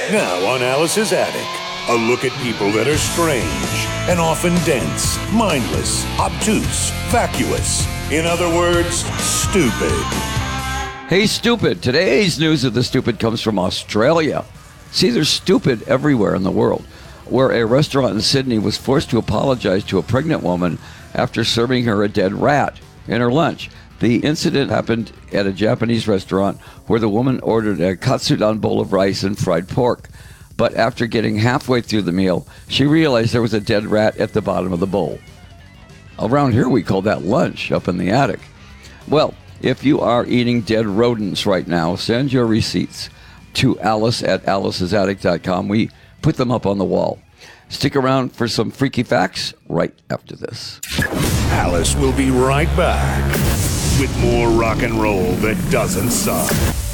Now on Alice's Attic, a look at people that are strange and often dense, mindless, obtuse, vacuous. In other words, stupid. Hey, stupid. Today's news of the stupid comes from Australia. See, there's stupid everywhere in the world, where a restaurant in Sydney was forced to apologize to a pregnant woman after serving her a dead rat in her lunch. The incident happened at a Japanese restaurant where the woman ordered a katsudon bowl of rice and fried pork. But after getting halfway through the meal, she realized there was a dead rat at the bottom of the bowl. Around here, we call that lunch up in the attic. Well, if you are eating dead rodents right now, send your receipts to Alice at alicesattic.com. We put them up on the wall. Stick around for some freaky facts right after this. Alice will be right back with more rock and roll that doesn't suck.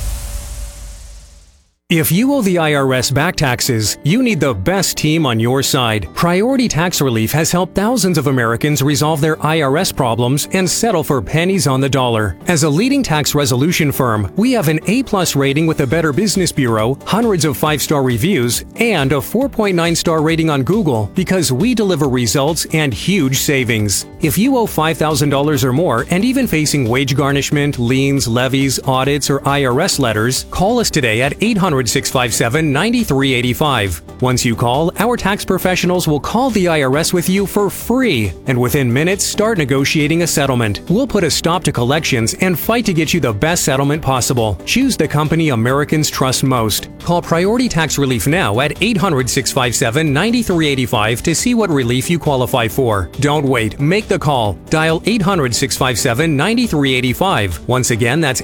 If you owe the IRS back taxes, you need the best team on your side. Priority Tax Relief has helped thousands of Americans resolve their IRS problems and settle for pennies on the dollar. As a leading tax resolution firm, we have an A+ rating with the Better Business Bureau, hundreds of 5-star reviews, and a 4.9-star rating on Google because we deliver results and huge savings. If you owe $5,000 or more and even facing wage garnishment, liens, levies, audits, or IRS letters, call us today at 800-657-9385. Once you call, our tax professionals will call the IRS with you for free, and within minutes, start negotiating a settlement. We'll put a stop to collections and fight to get you the best settlement possible. Choose the company Americans trust most. Call Priority Tax Relief now at 800-657-9385 to see what relief you qualify for. Don't wait. Make the call. Dial 800-657-9385. Once again, that's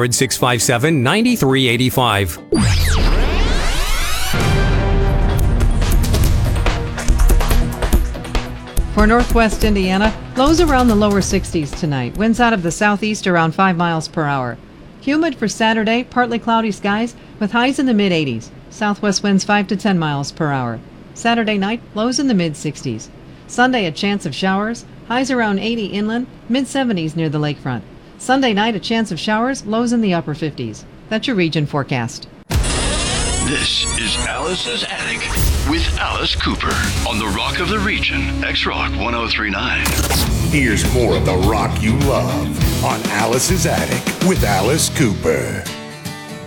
800-657-9385. For northwest Indiana, lows around the lower 60s tonight. Winds out of the southeast around 5 miles per hour. Humid for Saturday, partly cloudy skies with highs in the mid-80s. Southwest winds 5 to 10 miles per hour. Saturday night, lows in the mid-60s. Sunday, a chance of showers. Highs around 80 inland, mid-70s near the lakefront. Sunday night, a chance of showers. Lows in the upper 50s. That's your region forecast. This is Alice's Attic with Alice Cooper on the Rock of the Region, X-Rock 1039. Here's more of the rock you love on Alice's Attic with Alice Cooper.